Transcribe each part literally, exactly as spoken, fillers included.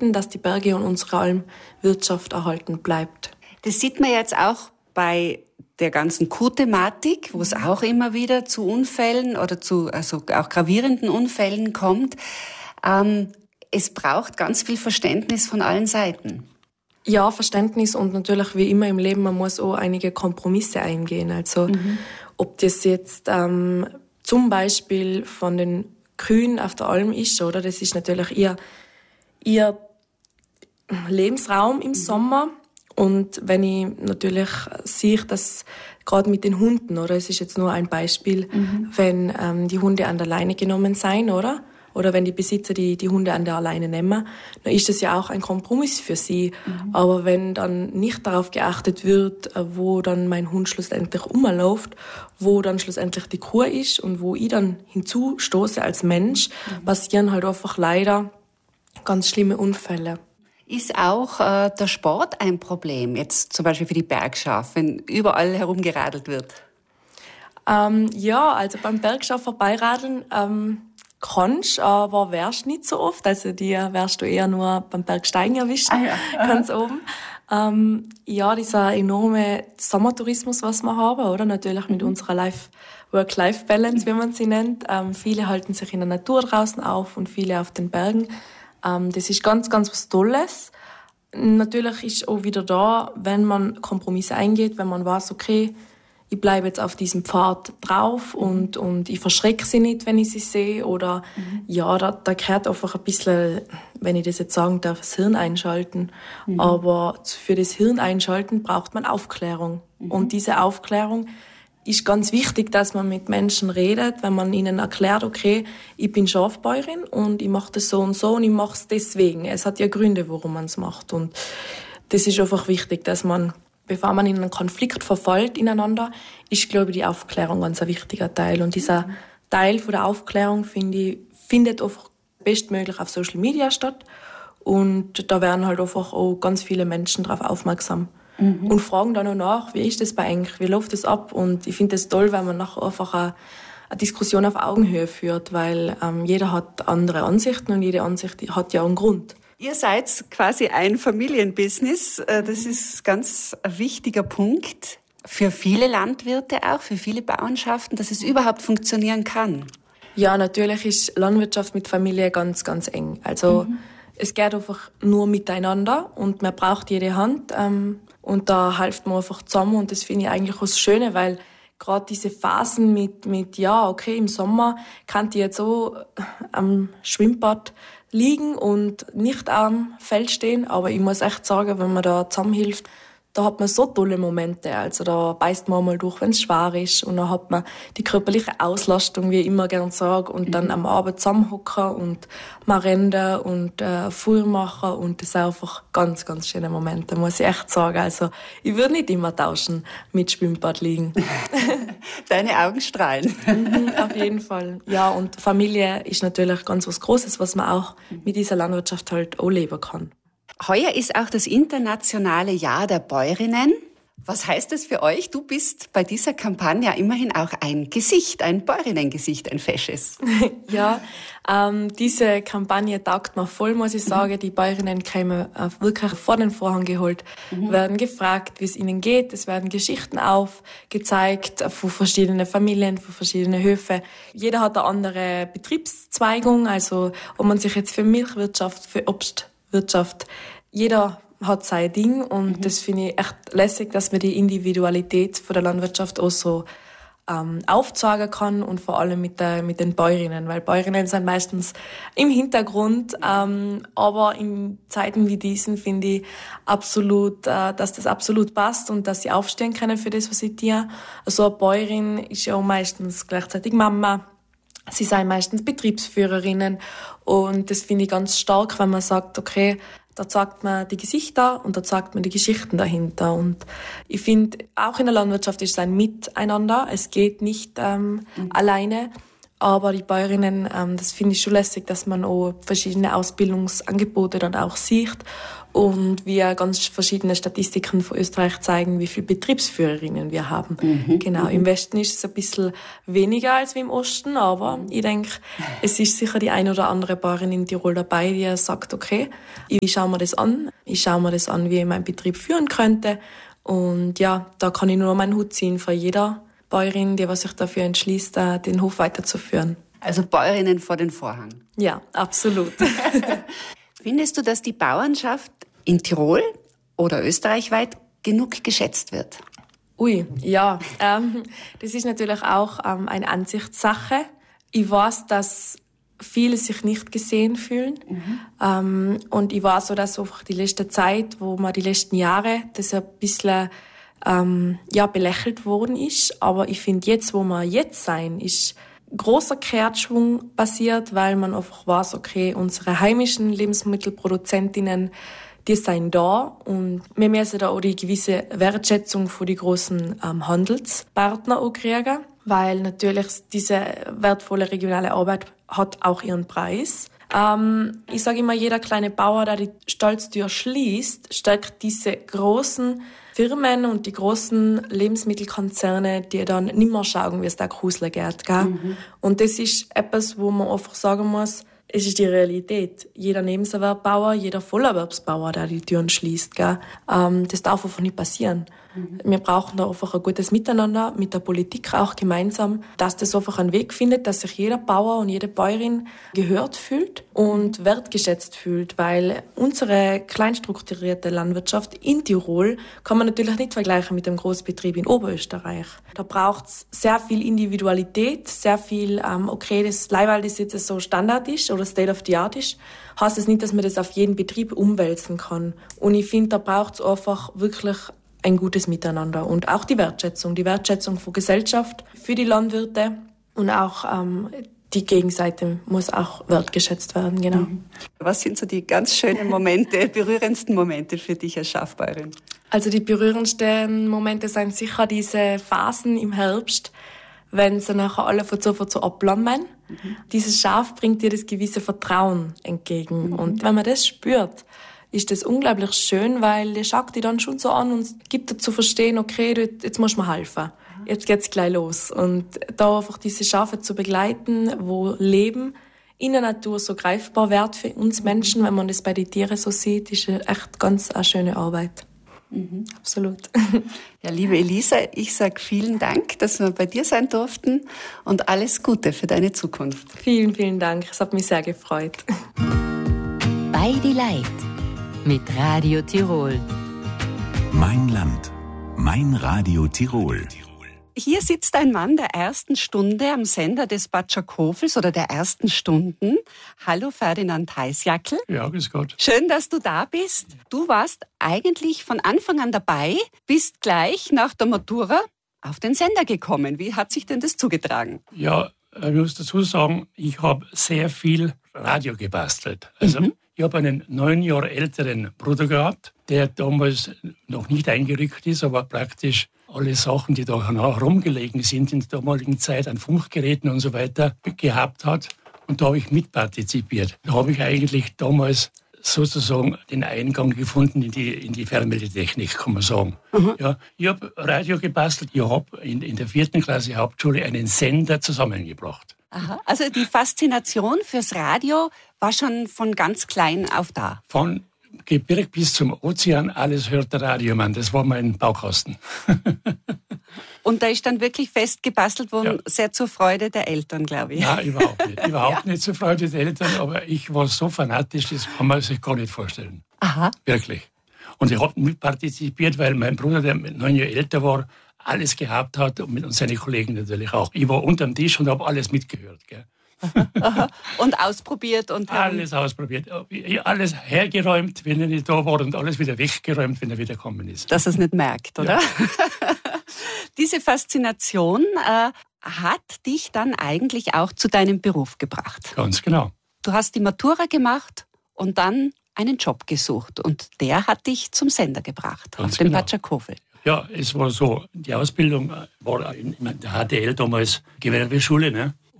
erhalten, dass die Berge und unsere Almwirtschaft erhalten bleibt. Das sieht man jetzt auch bei der ganzen Kuhthematik, wo es auch immer wieder zu Unfällen oder zu also auch gravierenden Unfällen kommt. Ähm, es braucht ganz viel Verständnis von allen Seiten. Ja, Verständnis und natürlich wie immer im Leben, man muss auch einige Kompromisse eingehen. Also mhm. ob das jetzt ähm, zum Beispiel von den Kühen auf der Alm ist, oder? Das ist natürlich ihr, ihr Lebensraum im mhm. Sommer. Und wenn ich natürlich sehe, dass gerade mit den Hunden, oder es ist jetzt nur ein Beispiel, mhm. wenn ähm, die Hunde an der Leine genommen sein, oder? Oder wenn die Besitzer die, die Hunde an der Leine nehmen, dann ist das ja auch ein Kompromiss für sie. Mhm. Aber wenn dann nicht darauf geachtet wird, wo dann mein Hund schlussendlich rumläuft, wo dann schlussendlich die Kuh ist und wo ich dann hinzustoße als Mensch, mhm. passieren halt einfach leider ganz schlimme Unfälle. Ist auch äh, der Sport ein Problem, jetzt zum Beispiel für die Bergschaf, wenn überall herumgeradelt wird? Ähm, ja, also beim Bergschaf vorbeiradeln ähm, kannst, aber wärst nicht so oft. Also die wärst du eher nur beim Bergsteigen erwischen, ah, ja. ganz oben. Ähm, ja, dieser enorme Sommertourismus, was wir haben, oder? Natürlich mit mhm. unserer Life, Work-Life-Balance, wie man sie nennt. Ähm, viele halten sich in der Natur draußen auf und viele auf den Bergen. Ähm, das ist ganz, ganz was Tolles. Natürlich ist auch wieder da, wenn man Kompromisse eingeht, wenn man weiß, okay, ich bleibe jetzt auf diesem Pfad drauf und, und ich verschrecke sie nicht, wenn ich sie sehe. Oder mhm. ja, da, da gehört einfach ein bisschen, wenn ich das jetzt sagen darf, das Hirn einschalten. Mhm. Aber für das Hirn einschalten braucht man Aufklärung. Mhm. Und diese Aufklärung ist ganz wichtig, dass man mit Menschen redet, wenn man ihnen erklärt, okay, ich bin Schafbäuerin und ich mache das so und so und ich mache es deswegen. Es hat ja Gründe, warum man es macht. Und das ist einfach wichtig, dass man, bevor man in einen Konflikt verfällt ineinander, ist, glaube ich, die Aufklärung ganz ein wichtiger Teil. Und dieser mhm. Teil von der Aufklärung, finde ich, findet einfach bestmöglich auf Social Media statt. Und da werden halt einfach auch ganz viele Menschen darauf aufmerksam. Mhm. Und fragen dann auch nach, wie ist das bei euch, wie läuft das ab? Und ich finde das toll, weil man nachher einfach eine, eine Diskussion auf Augenhöhe führt, weil ähm, jeder hat andere Ansichten und jede Ansicht hat ja einen Grund. Ihr seid quasi ein Familienbusiness. Das ist ganz ein wichtiger Punkt für viele Landwirte, auch für viele Bauernschaften, dass es überhaupt funktionieren kann. Ja, natürlich ist Landwirtschaft mit Familie ganz, ganz eng. Also mhm. es geht einfach nur miteinander und man braucht jede Hand. Ähm, und da hilft man einfach zusammen und das finde ich eigentlich auch das Schöne, weil gerade diese Phasen mit, mit, ja, okay, im Sommer kann ich jetzt so am Schwimmbad liegen und nicht am Feld stehen, aber ich muss echt sagen, wenn man da zusammenhilft, da hat man so tolle Momente. Also da beißt man mal durch, wenn es schwer ist und dann hat man die körperliche Auslastung, wie ich immer gerne sage, und dann am Abend zusammenhocken und mal rennen und äh, Feuer machen und das sind einfach ganz, ganz schöne Momente, muss ich echt sagen. Also ich würde nicht immer tauschen mit Schwimmbad liegen. Deine Augen strahlen. Mhm, auf jeden Fall. Ja, und Familie ist natürlich ganz was Großes, was man auch mit dieser Landwirtschaft halt auch leben kann. Heuer ist auch das internationale Jahr der Bäuerinnen. Was heißt das für euch? Du bist bei dieser Kampagne immerhin auch ein Gesicht, ein Bäuerinnengesicht, ein fesches. Ja, ähm, diese Kampagne taugt mir voll, muss ich sagen. Mhm. Die Bäuerinnen kommen wirklich vor den Vorhang geholt, mhm. werden gefragt, wie es ihnen geht. Es werden Geschichten aufgezeigt von verschiedenen Familien, von verschiedenen Höfen. Jeder hat eine andere Betriebszweigung, also ob man sich jetzt für Milchwirtschaft, für Obstwirtschaft, jeder hat sein Ding und mhm. das finde ich echt lässig, dass man die Individualität von der Landwirtschaft auch so ähm, aufzeigen kann und vor allem mit, der, mit den Bäuerinnen, weil Bäuerinnen sind meistens im Hintergrund, ähm, aber in Zeiten wie diesen finde ich absolut, äh, dass das absolut passt und dass sie aufstehen können für das, was sie tun. Also eine Bäuerin ist ja auch meistens gleichzeitig Mama. Sie sind meistens Betriebsführerinnen und das finde ich ganz stark, wenn man sagt, okay, da zeigt man die Gesichter und da zeigt man die Geschichten dahinter. Und ich finde, auch in der Landwirtschaft ist es ein Miteinander. Es geht nicht ähm, mhm. alleine. Aber die Bäuerinnen, ähm, das finde ich schon lässig, dass man auch verschiedene Ausbildungsangebote dann auch sieht und wir ganz verschiedene Statistiken von Österreich zeigen, wie viele Betriebsführerinnen wir haben. Mhm. Genau, im Westen ist es ein bisschen weniger als wie im Osten, aber ich denke, es ist sicher die eine oder andere Bäuerin in Tirol dabei, die sagt, okay, ich schaue mir das an, ich schaue mir das an, wie ich meinen Betrieb führen könnte. Und ja, da kann ich nur meinen Hut ziehen vor jeder Bäuerin, die sich dafür entschließt, den Hof weiterzuführen. Also Bäuerinnen vor den Vorhang. Ja, absolut. Findest du, dass die Bauernschaft in Tirol oder österreichweit genug geschätzt wird? Ui, ja. Ähm, das ist natürlich auch ähm, eine Ansichtssache. Ich weiß, dass viele sich nicht gesehen fühlen. Mhm. Ähm, und ich weiß so, dass einfach die letzte Zeit, wo man die letzten Jahre, das ein bisschen ähm, ja, belächelt worden ist. Aber ich finde, jetzt, wo wir jetzt sein, ist großer Kehrtschwung passiert, weil man einfach weiß, okay, unsere heimischen Lebensmittelproduzentinnen, die sind da und wir müssen da auch die gewisse Wertschätzung von die großen ähm, Handelspartner auch kriegen, weil natürlich diese wertvolle regionale Arbeit hat auch ihren Preis. Ähm, ich sage immer, jeder kleine Bauer, der die Stalltür schließt, stärkt diese großen Firmen und die großen Lebensmittelkonzerne, die dann nicht mehr schauen, wie es da Krusler geht. Gell? Mhm. Und das ist etwas, wo man einfach sagen muss, es ist die Realität. Jeder Nebenerwerbbauer, jeder Vollerwerbsbauer, der die Türen schließt. Gell? Ähm, das darf einfach nicht passieren. Mhm. Wir brauchen da einfach ein gutes Miteinander mit der Politik auch gemeinsam, dass das einfach einen Weg findet, dass sich jeder Bauer und jede Bäuerin gehört fühlt und wertgeschätzt fühlt, weil unsere kleinstrukturierte Landwirtschaft in Tirol kann man natürlich nicht vergleichen mit dem Großbetrieb in Oberösterreich. Da braucht es sehr viel Individualität, sehr viel, ähm, okay, das leider das jetzt so Standard ist oder State of the Art ist, heißt es nicht, dass man das auf jeden Betrieb umwälzen kann. Und ich finde, da braucht es einfach wirklich ein gutes Miteinander und auch die Wertschätzung, die Wertschätzung von Gesellschaft für die Landwirte und auch ähm, die Gegenseite muss auch wertgeschätzt werden, genau. Was sind so die ganz schönen Momente, berührendsten Momente für dich als Schafbäuerin? Also die berührendsten Momente sind sicher diese Phasen im Herbst, wenn sie nachher alle von so von so ablammen. Mhm. Dieses Schaf bringt dir das gewisse Vertrauen entgegen. Mhm. Und wenn man das spürt, ist das unglaublich schön, weil der schaut dich dann schon so an und gibt dir zu verstehen, okay, jetzt musst du mir helfen. Jetzt geht's gleich los. Und da einfach diese Schafe zu begleiten, wo Leben in der Natur so greifbar wird für uns Menschen, wenn man das bei den Tieren so sieht, ist echt ganz eine schöne Arbeit. Mhm. Absolut. Ja, liebe Elisa, ich sage vielen Dank, dass wir bei dir sein durften und alles Gute für deine Zukunft. Vielen, vielen Dank. Es hat mich sehr gefreut. Bei die Leid mit Radio Tirol. Mein Land, mein Radio Tirol. Hier sitzt ein Mann der ersten Stunde am Sender des Batschakofels oder der ersten Stunden. Hallo Ferdinand Heisjackl. Ja, grüß Gott. Schön, dass du da bist. Du warst eigentlich von Anfang an dabei, bist gleich nach der Matura auf den Sender gekommen. Wie hat sich denn das zugetragen? Ja, ich muss dazu sagen, ich habe sehr viel Radio gebastelt. Also mhm. Ich habe einen neun Jahre älteren Bruder gehabt, der damals noch nicht eingerückt ist, aber praktisch alle Sachen, die da herumgelegen sind in der damaligen Zeit, an Funkgeräten und so weiter, gehabt hat. Und da habe ich mitpartizipiert. Da habe ich eigentlich damals sozusagen den Eingang gefunden in die, in die Fernmeldetechnik, kann man sagen. Mhm. Ja, ich habe Radio gebastelt. Ich habe in, in der vierten Klasse Hauptschule einen Sender zusammengebracht. Aha. Also die Faszination fürs Radio war schon von ganz klein auf da? Von Gebirg bis zum Ozean, alles hört der Radiomann. Das war mein Baukasten. Und da ist dann wirklich fest gebastelt worden, ja. Sehr zur Freude der Eltern, glaube ich. Nein, überhaupt nicht. Überhaupt ja. nicht zur Freude der Eltern, aber ich war so fanatisch, das kann man sich gar nicht vorstellen. Aha. Wirklich. Und ich habe mitpartizipiert, weil mein Bruder, der neun Jahre älter war, alles gehabt hat und seine Kollegen natürlich auch. Ich war unterm Tisch und habe alles mitgehört. Gell. Aha, aha. Und ausprobiert und alles ausprobiert, alles hergeräumt, wenn er nicht da war und alles wieder weggeräumt, wenn er wieder gekommen ist. Dass er es nicht merkt, oder? Ja. Diese Faszination äh, hat dich dann eigentlich auch zu deinem Beruf gebracht. Ganz genau. Du hast die Matura gemacht und dann einen Job gesucht und der hat dich zum Sender gebracht, Ganz auf dem genau. Batschakofel. Ja, es war so, die Ausbildung war in der H T L damals Gewerbeschule, ne?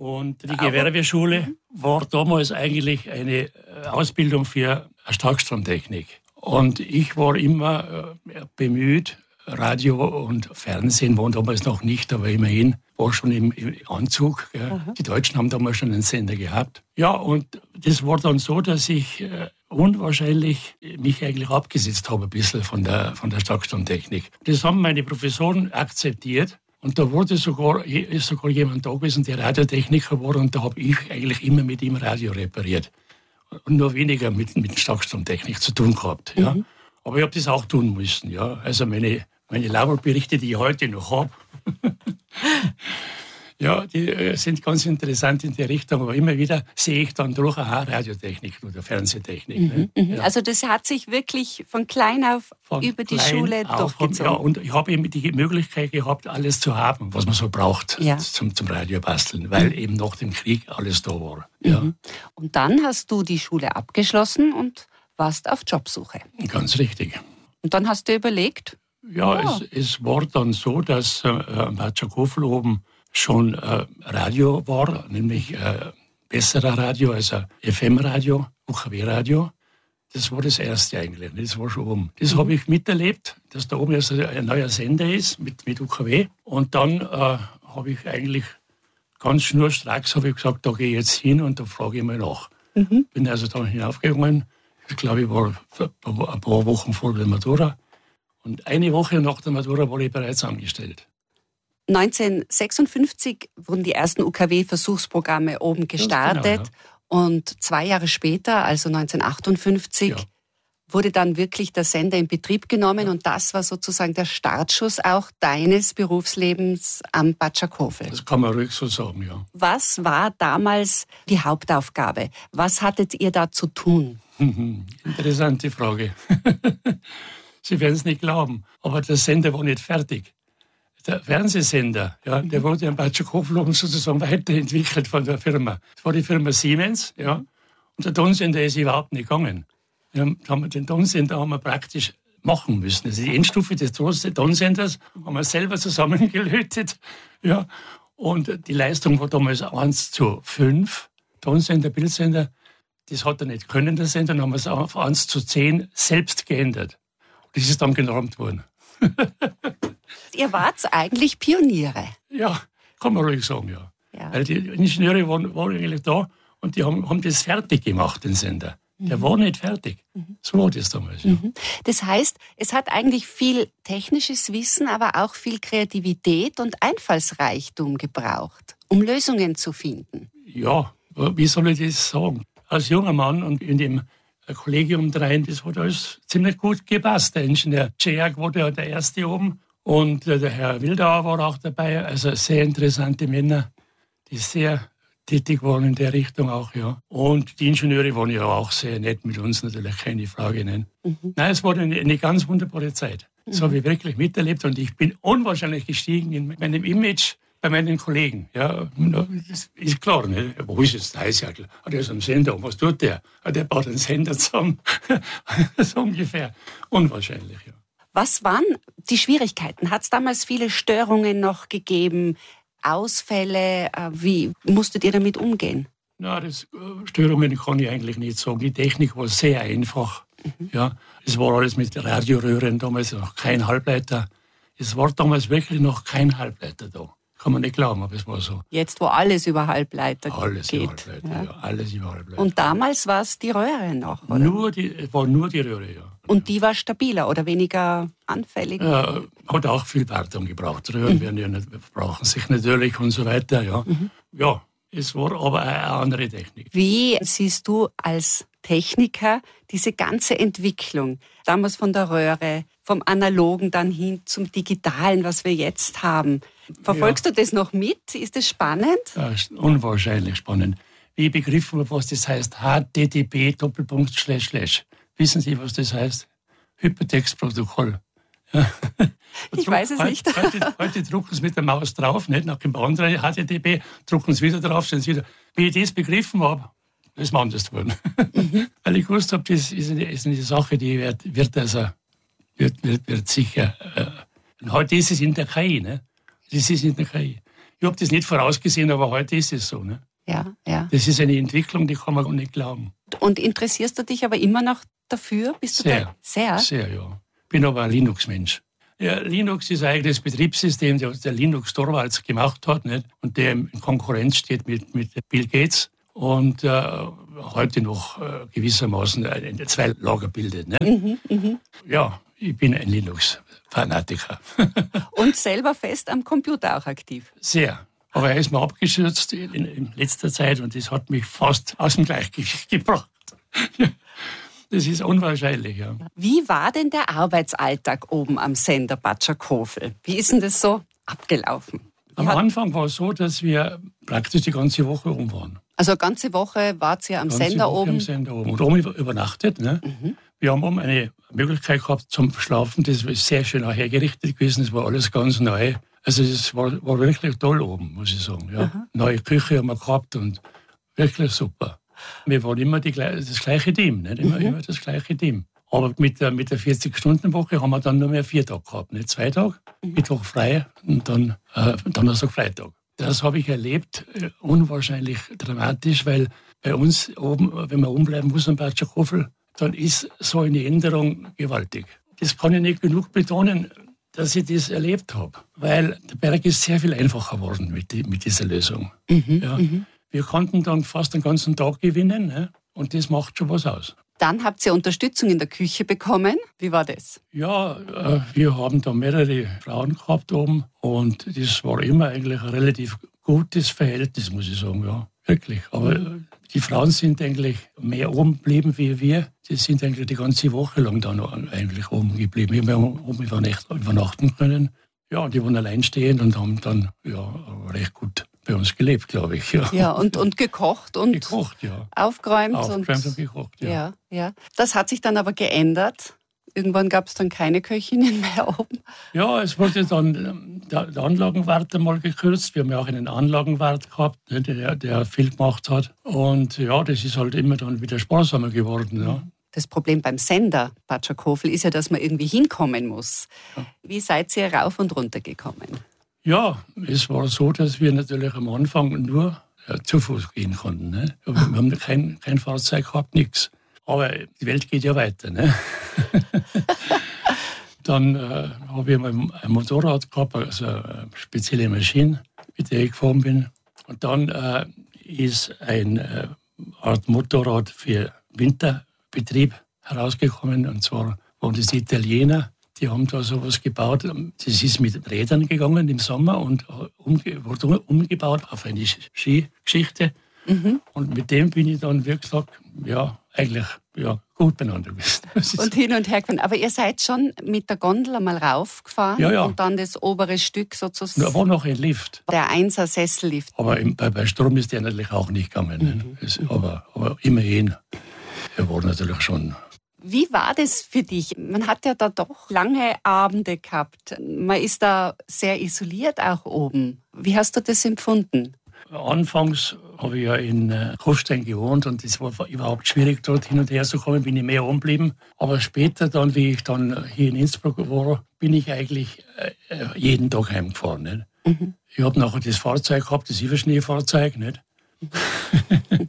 Und die Gewerbeschule war damals eigentlich eine Ausbildung für Starkstromtechnik. Und ich war immer äh, bemüht, Radio und Fernsehen waren damals noch nicht, aber immerhin war schon im, im Anzug. Die Deutschen haben damals schon einen Sender gehabt. Ja, und das war dann so, dass ich äh, unwahrscheinlich mich eigentlich abgesetzt habe ein bisschen von der, von der Starkstromtechnik. Das haben meine Professoren akzeptiert. Und da wurde sogar, ist sogar jemand da gewesen, der Radiotechniker war, und da habe ich eigentlich immer mit ihm Radio repariert. Und nur weniger mit, mit Starkstromtechnik zu tun gehabt. Ja. Mhm. Aber ich habe das auch tun müssen. Ja. Also meine, meine Laborberichte, die ich heute noch habe, ja, die äh, sind ganz interessant in die Richtung. Aber immer wieder sehe ich dann durch, aha, Radiotechnik oder Fernsehtechnik. Mhm, ne? Ja. Also das hat sich wirklich von klein auf von über die Schule durchgezogen. Ja, und ich habe eben die Möglichkeit gehabt, alles zu haben, was man so braucht ja. zum, zum Radiobasteln, weil mhm. eben nach dem Krieg alles da war. Ja. Mhm. Und dann hast du die Schule abgeschlossen und warst auf Jobsuche. Ganz richtig. Und dann hast du überlegt? Ja, ja. Es, es war dann so, dass äh, am Batschakofel oben schon äh, Radio war, nämlich äh, besserer Radio, also F M-Radio, U K W-Radio. Das war das erste eigentlich, das war schon oben. Das mhm. habe ich miterlebt, dass da oben also ein neuer Sender ist mit, mit U K W. Und dann äh, habe ich eigentlich ganz schnurstracks habe ich gesagt, da gehe ich jetzt hin und da frage ich mal nach. Mhm. Bin also dann hinaufgegangen. Ich glaube, ich war ein paar Wochen vor der Matura. Und eine Woche nach der Matura war ich bereits angestellt. neunzehnhundertsechsundfünfzig wurden die ersten U K W-Versuchsprogramme oben gestartet. Genau, ja. Und zwei Jahre später, also neunzehnhundertachtundfünfzig, ja. wurde dann wirklich der Sender in Betrieb genommen. Ja. Und das war sozusagen der Startschuss auch deines Berufslebens am Batschakofel. Das kann man ruhig so sagen, ja. Was war damals die Hauptaufgabe? Was hattet ihr da zu tun? Interessante Frage. Sie werden es nicht glauben, aber der Sender war nicht fertig. Der Fernsehsender, ja, der wurde am Batschakofel oben sozusagen weiterentwickelt von der Firma. Das war die Firma Siemens, ja, und der Tonsender ist überhaupt nicht gegangen. Wir haben, den Tonsender haben wir praktisch machen müssen. Also die Endstufe des Tonsenders haben wir selber zusammengelötet, ja, und die Leistung war damals eins zu fünf, Tonsender, Bildsender. Das hat er nicht können, der Sender, dann haben wir es auf eins zu zehn selbst geändert. Und das ist dann genormt worden. Ihr wart eigentlich Pioniere. Ja, kann man ruhig sagen, ja. ja. Weil die Ingenieure waren, waren eigentlich da und die haben, haben das fertig gemacht, den Sender. Mhm. Der war nicht fertig. Mhm. So war das damals, ja. Mhm. Das heißt, es hat eigentlich viel technisches Wissen, aber auch viel Kreativität und Einfallsreichtum gebraucht, um Lösungen zu finden. Ja, wie soll ich das sagen? Als junger Mann und in dem Kollegium drein, das hat alles ziemlich gut gepasst. Der Ingenieur Czerk war der, der Erste oben und der Herr Wildauer war auch dabei. Also sehr interessante Männer, die sehr tätig waren in der Richtung auch, ja. Und die Ingenieure waren ja auch sehr nett mit uns, natürlich, keine Frage. Nein, mhm. Nein, es war eine, eine ganz wunderbare Zeit. Das mhm. habe ich wirklich miterlebt und ich bin unwahrscheinlich gestiegen in meinem Image bei meinen Kollegen. Ja, das ist klar, ne? Wo ist jetzt der Eisjagel? Ah, der ist am Sender. Was tut der? Ah, der baut einen Sender zusammen. So ungefähr. Unwahrscheinlich, ja. Was waren die Schwierigkeiten? Hat es damals viele Störungen noch gegeben? Ausfälle? Wie musstet ihr damit umgehen? Na, das Störungen kann ich eigentlich nicht sagen. Die Technik war sehr einfach. Mhm. Ja, es war alles mit Radioröhren, damals noch kein Halbleiter. Es war damals wirklich noch kein Halbleiter da. Kann man nicht glauben, aber es war so. Jetzt, wo alles über Halbleiter alles geht. Über Halbleiter, ja. Ja, alles über Halbleiter. Und damals war es die Röhre noch, oder? Nur die, war nur die Röhre, ja. Und die war stabiler oder weniger anfällig? Ja, hat auch viel Wartung gebraucht. Röhren mhm. werden ja nicht, brauchen sich natürlich und so weiter, ja. Mhm. Ja, es war aber eine andere Technik. Wie siehst du als Techniker diese ganze Entwicklung? Damals von der Röhre, vom Analogen dann hin zum Digitalen, was wir jetzt haben. Verfolgst ja. du das noch mit? Ist das spannend? Ja, ist unwahrscheinlich spannend. Wie begriffen wir, was das heißt? H T T P Doppelpunkt Slash Slash. Wissen Sie, was das heißt? Hypertextprotokoll. Ja. Ich weiß es heute, nicht. Heute, heute drucken Sie mit der Maus drauf, nicht nach dem anderen H T T P, drucken Sie wieder drauf, sind Sie wieder. Wie ich das begriffen habe, das ist mir anders geworden. Mhm. Weil ich gewusst habe, das ist eine, ist eine Sache, die wird, wird also Wird, wird, wird sicher. Äh, und heute ist es in der K I, ne? Das ist in der K I. Ich habe das nicht vorausgesehen, aber heute ist es so. Ne? Ja, ja. Das ist eine Entwicklung, die kann man gar nicht glauben. Und interessierst du dich aber immer noch dafür? Bist du sehr, da? Sehr? Sehr, ja. Bin aber ein Linux-Mensch. Ja, Linux ist eigentlich das Betriebssystem, das der Linux Torvalds gemacht hat, nicht? Und der in Konkurrenz steht mit, mit Bill Gates und äh, heute noch äh, gewissermaßen äh, zwei Lager bildet. Nicht? Mhm, mh. Ja, ich bin ein Linux-Fanatiker. Und selber fest am Computer auch aktiv? Sehr. Aber er ist mir abgestürzt in, in letzter Zeit und das hat mich fast aus dem Gleichgewicht gebracht. Das ist unwahrscheinlich, ja. Wie war denn der Arbeitsalltag oben am Sender Bad Schakofel? Wie ist denn das so abgelaufen? Am Anfang war es so, dass wir praktisch die ganze Woche oben waren. Also eine ganze Woche wart ihr am ganze Sender Woche oben? am Sender oben. Und oben übernachtet. Ne? Mhm. Wir haben oben eine Möglichkeit gehabt zum Schlafen. Das ist sehr schön auch hergerichtet gewesen. Das war alles ganz neu. Also es war, war wirklich toll oben, muss ich sagen. Ja. Neue Küche haben wir gehabt und wirklich super. Wir waren immer die, das gleiche Team, nicht? Immer, mhm. immer das gleiche Team. Aber mit der, mit der vierzig-Stunden-Woche haben wir dann nur mehr vier Tage gehabt. Nicht? Zwei Tage, mhm. Mittwoch frei und dann äh, Donnerstag, Freitag. Das habe ich erlebt, äh, unwahrscheinlich dramatisch, weil bei uns oben, wenn man oben bleiben muss am Bad Schakofel, dann ist so eine Änderung gewaltig. Das kann ich nicht genug betonen, dass ich das erlebt habe. Weil der Berg ist sehr viel einfacher geworden mit, die, mit dieser Lösung. Mhm. Ja. Mhm. Wir konnten dann fast den ganzen Tag gewinnen, ne? Und das macht schon was aus. Dann habt ihr Unterstützung in der Küche bekommen. Wie war das? Ja, äh, wir haben da mehrere Frauen gehabt oben und das war immer eigentlich ein relativ gutes Verhältnis, muss ich sagen, ja, wirklich. Aber mhm. die Frauen sind eigentlich mehr oben geblieben wie wir. Die sind eigentlich die ganze Woche lang dann eigentlich oben geblieben. Wir haben oben übernachten können. Ja, und die waren alleinstehend und haben dann ja recht gut bei uns gelebt, glaube ich. Ja, ja und, und gekocht und gekocht, ja. aufgeräumt. Aufgeräumt und, und gekocht, ja. ja. Ja, das hat sich dann aber geändert. Irgendwann gab es dann keine Köchinnen mehr oben. Ja, es wurde dann der, der Anlagenwart einmal gekürzt. Wir haben ja auch einen Anlagenwart gehabt, der, der viel gemacht hat. Und ja, das ist halt immer dann wieder sparsamer geworden, ja. Das Problem beim Sender Bad Schakofel ist ja, dass man irgendwie hinkommen muss. Ja. Wie seid ihr rauf und runter gekommen? Ja, es war so, dass wir natürlich am Anfang nur ja, zu Fuß gehen konnten. Ne? Wir haben kein, kein Fahrzeug gehabt, nichts. Aber die Welt geht ja weiter. Ne? Dann äh, habe ich mal ein Motorrad gehabt, also eine spezielle Maschine, mit der ich gefahren bin. Und dann äh, ist eine äh, Art Motorrad für Winterbetrieb herausgekommen. Und zwar waren das Italiener. Die haben da sowas gebaut. Das ist mit Rädern gegangen im Sommer und umge- wurde umgebaut auf eine Skigeschichte. Mhm. Und mit dem bin ich dann, wie gesagt, ja, eigentlich ja, gut beieinander gewesen. Und hin und her gefahren. Aber ihr seid schon mit der Gondel einmal raufgefahren ja, ja. und dann das obere Stück sozusagen. Da war noch ein Lift. Der Einser-Sessellift. Aber im, bei, bei Strom ist der natürlich auch nicht gegangen. Mhm. Es, aber, aber immerhin, er war natürlich schon. Wie war das für dich? Man hat ja da doch lange Abende gehabt. Man ist da sehr isoliert auch oben. Wie hast du das empfunden? Anfangs habe ich ja in Kufstein gewohnt und es war überhaupt schwierig, dort hin und her zu kommen, bin ich mehr oben geblieben. Aber später dann, wie ich dann hier in Innsbruck war, bin ich eigentlich jeden Tag heimgefahren. Nicht? Mhm. Ich habe nachher das Fahrzeug gehabt, das Iverschnee-Fahrzeug. Nicht? Mhm.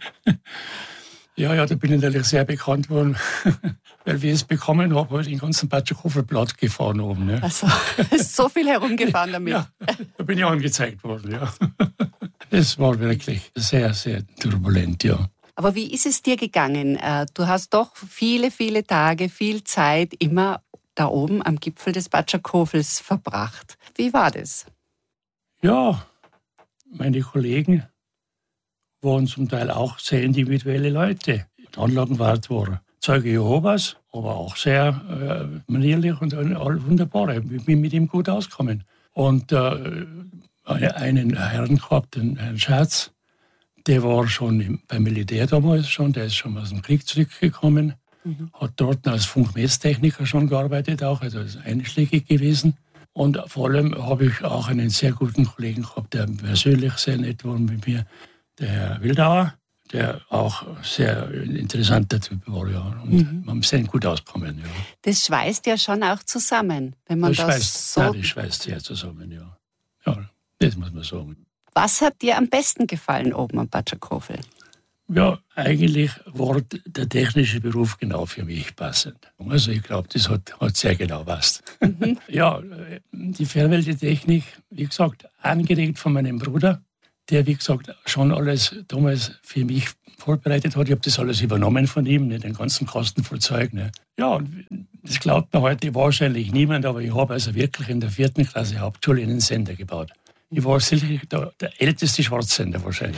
Ja, ja, da bin ich natürlich sehr bekannt worden, weil wie ich es bekommen habe, habe ich den ganzen Bad Schakofel-Platz gefahren oben. Ne? Also, so viel herumgefahren damit. Ja, da bin ich angezeigt worden, ja. Das war wirklich sehr, sehr turbulent, ja. Aber wie ist es dir gegangen? Du hast doch viele, viele Tage, viel Zeit immer da oben am Gipfel des Bad Schakofels verbracht. Wie war das? Ja, meine Kollegen waren zum Teil auch sehr individuelle Leute. Der Anlagenwart war Zeuge Jehovas, aber auch sehr äh, manierlich und äh, wunderbar. Ich bin mit ihm gut ausgekommen. Und äh, einen Herrn gehabt, den Herrn Scherz, der war schon im, beim Militär damals schon, der ist schon aus dem Krieg zurückgekommen, mhm. hat dort als Funkmesstechniker schon gearbeitet, auch, also ist einschlägig gewesen. Und vor allem habe ich auch einen sehr guten Kollegen gehabt, der persönlich sehr nett war mit mir, der Herr Wildauer, der auch sehr interessanter Typ war, ja. Und mhm. man ist sehr gut ausgekommen, ja. Das schweißt ja schon auch zusammen, wenn man das, das schweißt, so... Ja, das schweißt sehr zusammen, ja. Ja, das muss man sagen. Was hat dir am besten gefallen oben am Batschakofel? Ja, eigentlich war der technische Beruf genau für mich passend. Also ich glaube, das hat, hat sehr genau gepasst. Mhm. Ja, die Fernwärmetechnik, wie gesagt, angeregt von meinem Bruder, der, wie gesagt, schon alles damals für mich vorbereitet hat. Ich habe das alles übernommen von ihm, ne, den ganzen Kasten voll Zeug. Ne. Ja, das glaubt mir heute wahrscheinlich niemand, aber ich habe also wirklich in der vierten Klasse Hauptschule einen Sender gebaut. Ich war sicherlich der, der älteste Schwarzsender wahrscheinlich.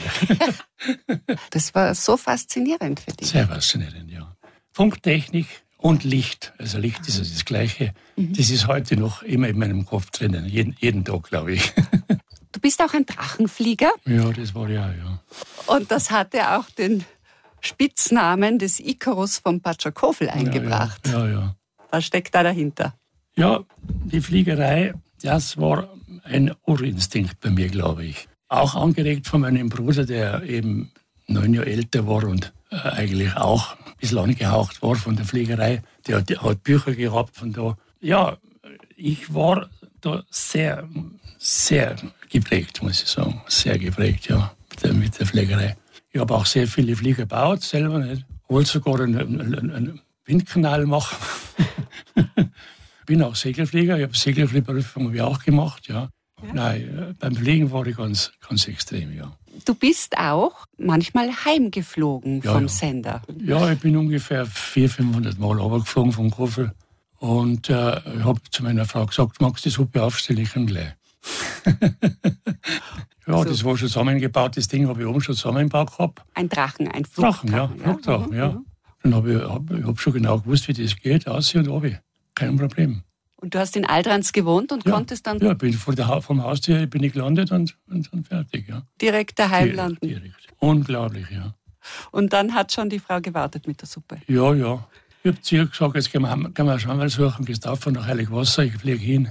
Das war so faszinierend für dich. Sehr faszinierend, ja. Funktechnik und Licht. Also Licht ist also das Gleiche. Mhm. Das ist heute noch immer in meinem Kopf drinnen. Jeden, jeden Tag, glaube ich. Du bist auch ein Drachenflieger. Ja, das war ja, ja. Und das hatte auch den Spitznamen des Ikarus vom Batschakofel eingebracht. Ja, ja, ja, ja. Was steckt da dahinter? Ja, die Fliegerei, das war ein Urinstinkt bei mir, glaube ich. Auch angeregt von meinem Bruder, der eben neun Jahre älter war und äh, eigentlich auch ein bisschen angehaucht war von der Fliegerei. Der hat, der hat Bücher gehabt von da. Ja, ich war da sehr, sehr geprägt, muss ich sagen. Sehr geprägt, ja, mit der, mit der Fliegerei. Ich habe auch sehr viele Flieger gebaut, selber nicht. Wollte sogar einen, einen, einen Windkanal machen. Bin auch Segelflieger, ich habe Segelfliegerprüfung auch gemacht, ja. Ja. Nein, beim Fliegen war ich ganz, ganz extrem, ja. Du bist auch manchmal heimgeflogen ja, vom ja. Sender. Ja, ich bin ungefähr vierhundert, fünfhundert Mal runtergeflogen vom Kofel. Und äh, ich habe zu meiner Frau gesagt, magst du die Suppe aufstellen, ich kann gleich. Ja, so. Das war schon zusammengebaut, das Ding habe ich oben schon zusammengebaut gehabt. Ein Drachen, ein Flugdrachen. Drachen, ja, Flugdrachen, ja. ja. Dann habe ich, hab, ich hab schon genau gewusst, wie das geht, aus und runter. Kein Problem. Und du hast in Altrans gewohnt und ja, konntest dann... Ja, bin vor der, vom Haustür bin ich gelandet und, und dann fertig, ja. Direkt daheim landen? Direkt. Unglaublich, ja. Und dann hat schon die Frau gewartet mit der Suppe? Ja, ja. Ich habe zu ihr gesagt, jetzt gehen wir, gehen wir schon mal suchen, gehst auf nach Heiligwasser, ich fliege hin.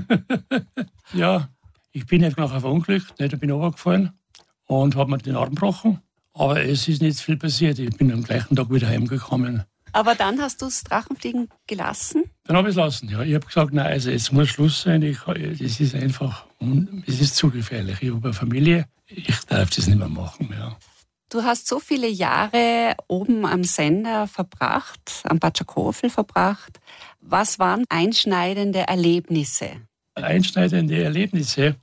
Ja, ich bin nicht nachher verunglückt, nicht, ich bin runtergefallen und habe mir den Arm gebrochen. Aber es ist nicht viel passiert, ich bin am gleichen Tag wieder heimgekommen. Aber dann hast du das Drachenfliegen gelassen? Dann habe ich es lassen, ja. Ich habe gesagt, nein, also jetzt muss Schluss sein. Ich, das ist einfach, es ist zu gefährlich. Ich habe eine Familie, ich darf das nicht mehr machen. Ja. Du hast so viele Jahre oben am Sender verbracht, am Batschakofel verbracht. Was waren einschneidende Erlebnisse? Einschneidende Erlebnisse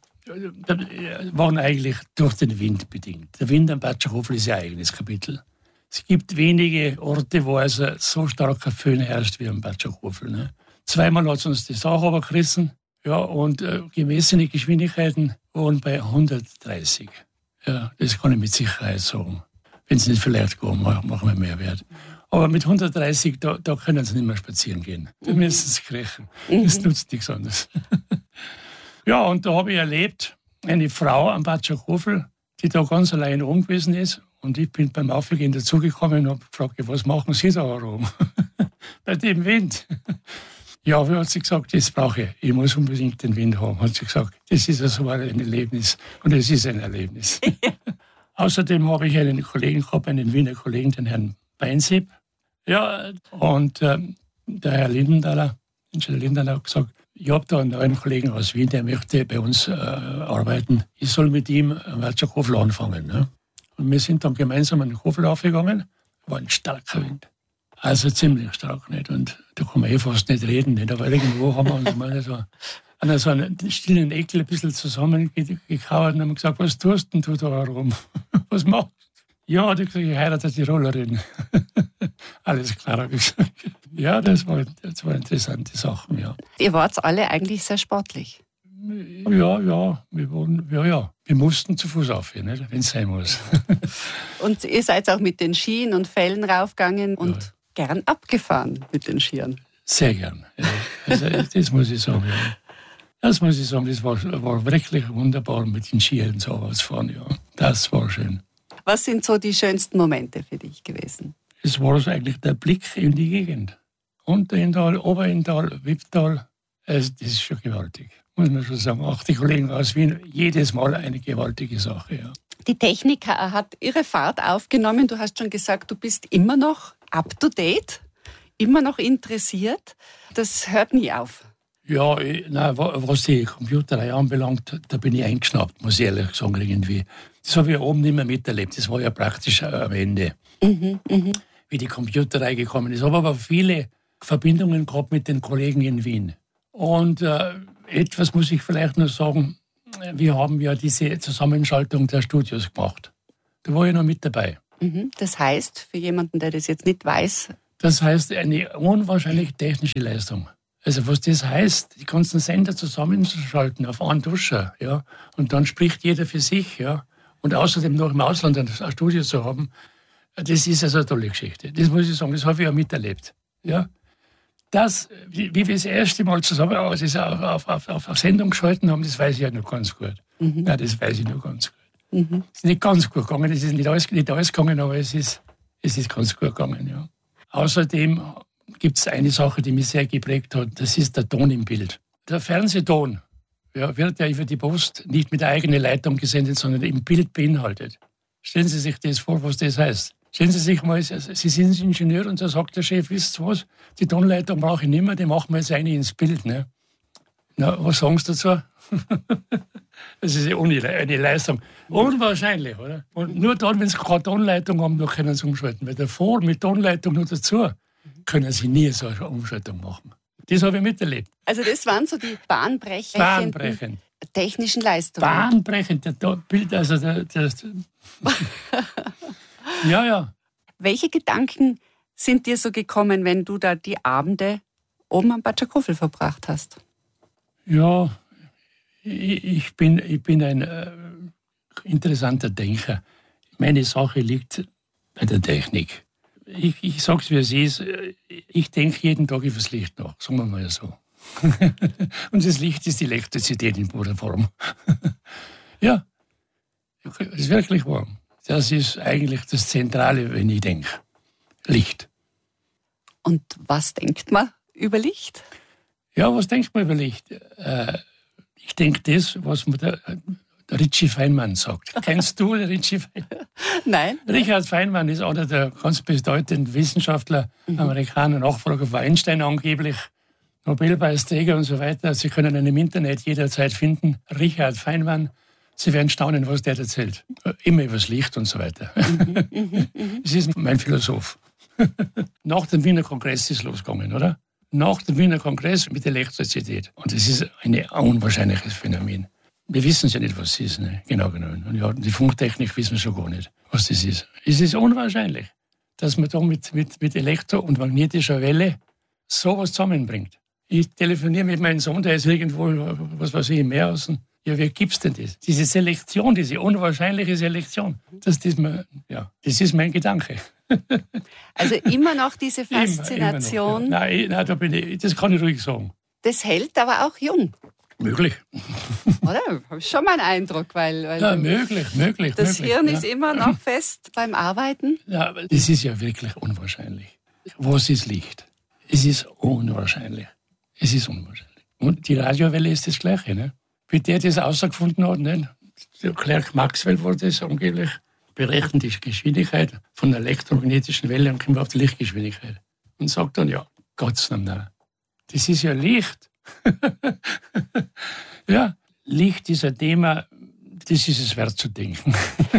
waren eigentlich durch den Wind bedingt. Der Wind am Batschakofel ist ja ein eigenes Kapitel. Es gibt wenige Orte, wo also so starker Föhn herrscht wie am Batschakofel. Ne? Zweimal hat es uns die Sache runtergerissen. Ja, und äh, gemessene Geschwindigkeiten waren bei hundertdreißig. Ja, das kann ich mit Sicherheit sagen. Wenn es nicht vielleicht gehen, machen wir mehr Wert. Aber mit hundertdreißig, da, da können sie nicht mehr spazieren gehen. Da müssen sie kriechen. Das nutzt nichts anderes. Ja, und da habe ich erlebt, eine Frau am Batschakofel, die da ganz allein oben gewesen ist. Und ich bin beim Aufgehen dazugekommen und habe gefragt, was machen Sie da oben? Bei dem Wind. Ja, wie hat sie gesagt, das brauche ich. Ich muss unbedingt den Wind haben. Hat sie gesagt, das ist also ein Erlebnis. Und es ist ein Erlebnis. Ja. Außerdem habe ich einen Kollegen gehabt, einen Wiener Kollegen, den Herrn Beinsieb. Ja, und ähm, der Herr Lindenthaler, Herr Lindenthaler hat gesagt, ich habe da einen neuen Kollegen aus Wien, der möchte bei uns äh, arbeiten. Ich soll mit ihm am Batschakofel anfangen. Ne? Und wir sind dann gemeinsam an den Kofel aufgegangen. War ein starker Wind. Also ziemlich stark, nicht? Und da kann man eh fast nicht reden, nicht? Aber irgendwo haben wir uns mal so an so einem stillen Ekel ein bisschen zusammengekauert und haben gesagt, was tust denn du da rum? Was machst du? Ja, hat ich gesagt, ich heirate die Rollerin. Alles klar, habe ich gesagt. Ja, das war, das war interessante Sachen, ja. Ihr wart alle eigentlich sehr sportlich. Ja, ja, wir waren, ja, ja. Wir mussten zu Fuß aufhören, wenn es sein muss. Und ihr seid auch mit den Skien und Fällen raufgegangen und ja. Gern abgefahren mit den Skiern. Sehr gern. Ja. Also, das muss ich sagen, ja. Das muss ich sagen, das war, war wirklich wunderbar mit den Skiern so ausfahren, ja. Das war schön. Was sind so die schönsten Momente für dich gewesen? Es war so eigentlich der Blick in die Gegend. Unterinntal, Oberinntal, Wipptal. Also, das ist schon gewaltig. Muss man schon sagen. Auch die Kollegen aus Wien, jedes Mal eine gewaltige Sache. Ja. Die Technik hat ihre Fahrt aufgenommen. Du hast schon gesagt, du bist immer noch up to date, immer noch interessiert. Das hört nie auf. Ja, ich, nein, was die Computerei anbelangt, da bin ich eingeschnappt, muss ich ehrlich sagen, irgendwie. Das habe ich oben nicht mehr miterlebt. Das war ja praktisch am Ende, Mhm, mhm. wie die Computerei gekommen ist. Ich habe aber viele Verbindungen gehabt mit den Kollegen in Wien. Und äh, etwas muss ich vielleicht noch sagen, wir haben ja diese Zusammenschaltung der Studios gemacht. Da war ich noch mit dabei. Mhm. Das heißt, für jemanden, der das jetzt nicht weiß... Das heißt, eine unwahrscheinlich technische Leistung. Also was das heißt, die ganzen Sender zusammenzuschalten auf einen Duscher, ja, und dann spricht jeder für sich, ja, und außerdem noch im Ausland ein Studio zu haben, das ist also eine tolle Geschichte. Das muss ich sagen, das habe ich ja miterlebt, ja. Das, wie, wie wir das erste Mal zusammen also das auf, auf, auf, auf Sendung geschalten haben, das weiß ich ja noch ganz gut. Mhm. Ja, das weiß ich noch ganz gut. Mhm. Es ist nicht ganz gut gegangen, es ist nicht alles, nicht alles gegangen, aber es ist, es ist ganz gut gegangen, ja. Außerdem gibt es eine Sache, die mich sehr geprägt hat, das ist der Ton im Bild. Der Fernsehton, ja, wird ja über die Post nicht mit der eigenen Leitung gesendet, sondern im Bild beinhaltet. Stellen Sie sich das vor, was das heißt. Stellen Sie sich mal, Sie sind Ingenieur und da sagt der Chef, wisst ihr was, die Tonleitung brauche ich nicht mehr, die machen wir jetzt eine ins Bild. Ne? Na, was sagen Sie dazu? Das ist ja eine Leistung. Unwahrscheinlich, oder? Und nur dann, wenn Sie keine Tonleitung haben, noch können Sie umschalten. Weil davor mit Tonleitung noch dazu können Sie nie so eine Umschaltung machen. Das habe ich miterlebt. Also das waren so die bahnbrechenden Bahnbrechend. technischen Leistungen. Bahnbrechend. Der Bild, also der, der ja, ja. Welche Gedanken sind dir so gekommen, wenn du da die Abende oben am Batschakofel verbracht hast? Ja, ich, ich, bin, ich bin ein äh, interessanter Denker. Meine Sache liegt bei der Technik. Ich, ich sage es, wie es ist. Ich denke jeden Tag über das Licht nach, sagen wir mal so. Und das Licht ist die Elektrizität in purer Form. Ja, es ist wirklich wahr. Das ist eigentlich das Zentrale, wenn ich denke. Licht. Und was denkt man über Licht? Ja, was denkt man über Licht? Äh, ich denke das, was mir der, der Richie Feynman sagt. Kennst du den Richie Feynman? Nein. Richard Feynman ist einer der ganz bedeutenden Wissenschaftler, mhm. Amerikaner, Nachfolger von Einstein angeblich, Nobelpreisträger und so weiter. Sie können ihn im Internet jederzeit finden. Richard Feynman. Sie werden staunen, was der erzählt. Immer über das Licht und so weiter. Mhm, mh, mh. Das ist mein Philosoph. Nach dem Wiener Kongress ist es losgegangen, oder? Nach dem Wiener Kongress mit Elektrizität. Und das ist ein unwahrscheinliches Phänomen. Wir wissen es ja nicht, was es ist. Ne? Genau genommen. Und ja, die Funktechnik wissen wir schon gar nicht, was das ist. Es ist unwahrscheinlich, dass man da mit, mit, mit Elektro- und magnetischer Welle sowas zusammenbringt. Ich telefoniere mit meinem Sohn, der ist irgendwo, was weiß ich, im Meer außen. Ja, wie gibt's denn das? Diese Selektion, diese unwahrscheinliche Selektion, das, das, mal, ja, das ist mein Gedanke. Also immer noch diese Faszination. Immer, immer noch, ja. Nein, nein, da bin ich, das kann ich ruhig sagen. Das hält aber auch jung. Möglich. Oder? Habe ich schon mal einen Eindruck, weil, weil ja, möglich, möglich. Das möglich, Hirn ja. ist immer noch fest beim Arbeiten. Ja, aber das ist ja wirklich unwahrscheinlich. Was ist Licht? Es ist unwahrscheinlich. Es ist unwahrscheinlich. Und die Radiowelle ist das Gleiche, ne? Wie der das herausgefunden hat, ne? Der Clerk Maxwell wurde das angeblich, berechnet die Geschwindigkeit von der elektromagnetischen Welle und kommt auf die Lichtgeschwindigkeit. Und sagt dann, ja, Gott's Namen, das ist ja Licht. Ja, Licht ist ein Thema, das ist es wert zu denken.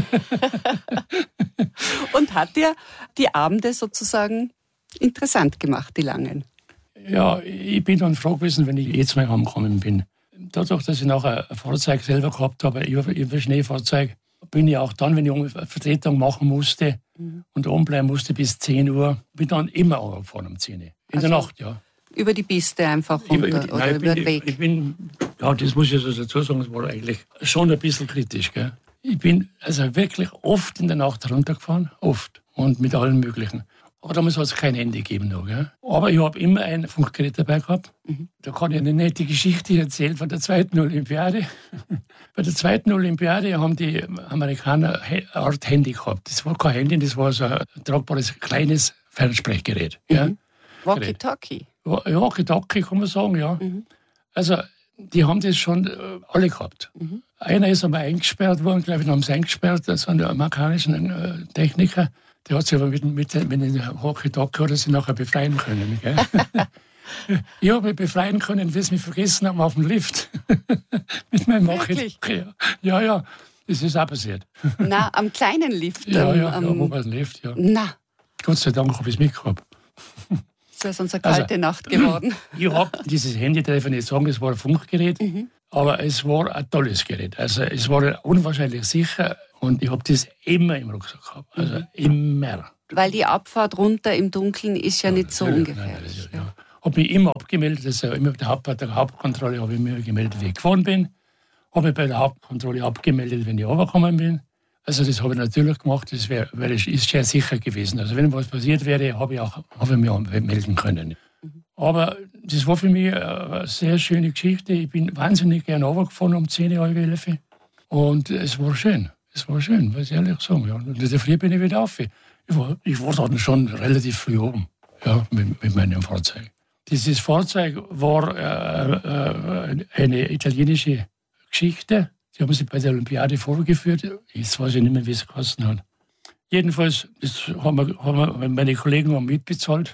Und hat dir die Abende sozusagen interessant gemacht, die langen? Ja, ich bin dann froh gewesen, wenn ich jetzt mal heimgekommen bin. Dadurch, dass ich nachher ein Fahrzeug selber gehabt habe, ein Schneefahrzeug, bin ich auch dann, wenn ich eine Vertretung machen musste mhm. und oben bleiben musste bis zehn Uhr, bin dann immer angefahren um zehn Uhr. In also der Nacht, ja. Über die Piste einfach runter über, über, oder nein, über bin, den Weg? Ich bin, ja, das muss ich also dazu sagen, das war eigentlich schon ein bisschen kritisch. Gell? Ich bin also wirklich oft in der Nacht runtergefahren, oft und mit allen möglichen. Aber damals hat es kein Handy gegeben noch. Gell? Aber ich habe immer ein Funkgerät dabei gehabt. Mhm. Da kann ich eine nette Geschichte erzählen von der zweiten Olympiade. Bei der zweiten Olympiade haben die Amerikaner eine Art Handy gehabt. Das war kein Handy, das war so ein tragbares, kleines Fernsprechgerät. Mhm. Ja? Walkie-Talkie? Walkie-Talkie kann man sagen, ja. Mhm. Also, die haben das schon äh, alle gehabt. Mhm. Einer ist einmal eingesperrt worden, glaube ich, haben sie eingesperrt, das waren die amerikanischen äh, Techniker. Der hat sich aber mit, mit, mit dem Walkie-Talkie oder sie nachher befreien können. Gell? Ich habe mich befreien können, wie sie mich vergessen haben auf dem Lift. Mit meinem Wirklich? Machit. Ja, ja, das ist auch passiert. Na, am kleinen Lift? Ja, ja, am, ja, wo man Lift, ja. Na, Gott sei Dank habe ich es mitgehabt. das ist unsere kalte Also, Nacht geworden. Ich habe dieses Handy, darf ich nicht sagen, es war ein Funkgerät, Mhm. aber es war ein tolles Gerät. Also es war unwahrscheinlich sicher und ich habe das immer im Rucksack gehabt. Also Mhm. immer. Weil die Abfahrt runter im Dunkeln ist ja, nicht so Natürlich, ungefährlich. Nein, nein, ja. Habe mich immer abgemeldet, also immer bei der, Haupt, bei der Hauptkontrolle habe ich mich gemeldet, wie ich gefahren bin. Habe mich bei der Hauptkontrolle abgemeldet, wenn ich runtergekommen bin. Also das habe ich natürlich gemacht, das wär, weil es ist sehr sicher gewesen. Also wenn was passiert wäre, habe ich auch habe ich mich melden können. Mhm. Aber das war für mich eine sehr schöne Geschichte. Ich bin wahnsinnig gerne runtergefahren um zehn, halb elf. Und es war schön. Es war schön, muss ich ehrlich sagen. Ja. Und in der Früh bin ich wieder auf. Ich war, ich war dann schon relativ früh oben, ja, mit, mit meinem Fahrzeug. Dieses Fahrzeug war äh, äh, eine italienische Geschichte. Die haben sie bei der Olympiade vorgeführt. Jetzt weiß ich nicht mehr, wie es gekostet hat. Jedenfalls, das haben, wir, haben wir, meine Kollegen haben mitbezahlt.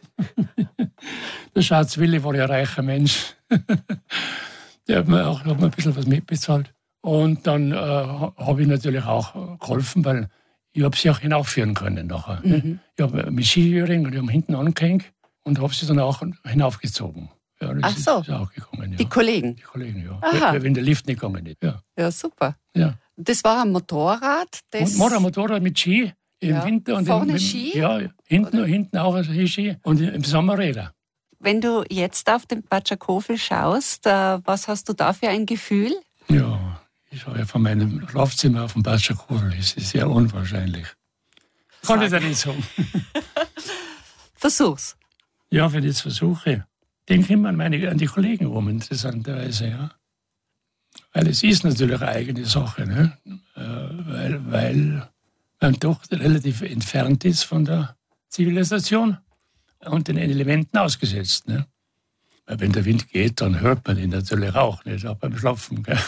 Der Schatzwille war ja ein reicher Mensch. Der hat mir auch hat mir ein bisschen was mitbezahlt. Und dann äh, habe ich natürlich auch geholfen, weil ich habe sie auch hinaufführen können nachher. Mhm. Ich habe mit Skihöring und ich habe hinten angehängt und habe sie dann auch hinaufgezogen. Ja, das Ach so, ist auch gegangen, ja. Die Kollegen? Die Kollegen, ja. Aha. Wenn der Lift nicht gegangen ist. Ja, ja super. ja. Das war ein Motorrad? Das Und ein Motorrad mit Ski im ja. Winter. Und Vorne im, Ski? Ja, hinten, hinten auch ein Ski und im Sommer Räder. Wenn du jetzt auf den Batschakofel schaust, äh, was hast du da für ein Gefühl? Ja, ich schaue ja von meinem Schlafzimmer auf den Batschakofel. Das ist sehr unwahrscheinlich. Kann ich da nicht sagen. Versuch's. Ja, wenn ich es versuche, denke immer an, meine, an die Kollegen um, interessanterweise, ja. Weil es ist natürlich eine eigene Sache, ne? äh, weil, weil man doch relativ entfernt ist von der Zivilisation und den Elementen ausgesetzt. Ne? Weil wenn der Wind geht, dann hört man ihn natürlich auch nicht, auch beim Schlafen. Gell?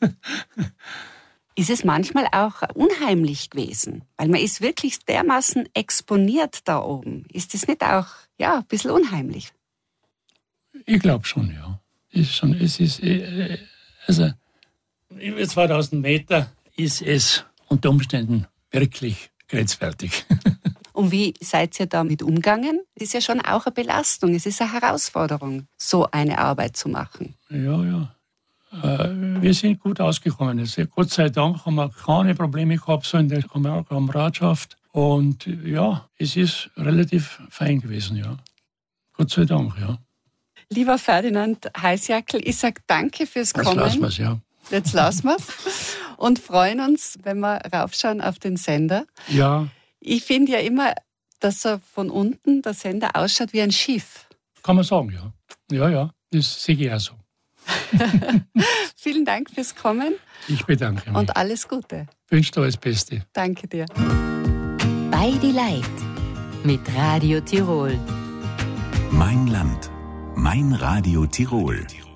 Ist es manchmal auch unheimlich gewesen? Weil man ist wirklich dermaßen exponiert da oben. Ist es nicht auch ja, ein bisschen unheimlich? Ich glaube schon, ja. Ist schon, es ist, also über zweitausend Meter ist es unter Umständen wirklich grenzwertig. Und wie seid ihr damit umgegangen? Das ist ja schon auch eine Belastung. Es ist eine Herausforderung, so eine Arbeit zu machen. Ja, ja. Wir sind gut ausgekommen. Also Gott sei Dank haben wir keine Probleme gehabt so in der Kameradschaft. Und ja, es ist relativ fein gewesen, ja. Gott sei Dank, ja. Lieber Ferdinand Heisjackl, ich sage danke fürs Kommen. Jetzt lassen wir es, ja. Jetzt lassen wir es. Und freuen uns, wenn wir raufschauen auf den Sender. Ja. Ich finde ja immer, dass er von unten, der Sender, ausschaut wie ein Schiff. Kann man sagen, ja. Ja, ja, das sehe ich auch so. Vielen Dank fürs Kommen. Ich bedanke mich. Und alles Gute. Ich wünsche dir alles Beste. Danke dir. Bei die Leid mit Radio Tirol. Mein Land, mein Radio Tirol.